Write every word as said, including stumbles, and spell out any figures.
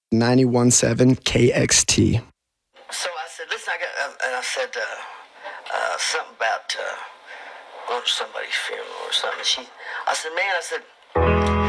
ninety-one point seven K X T. So I said, listen, I got, uh, and I said uh, uh, something about uh, going to somebody's funeral or something. She, I said, man, I said,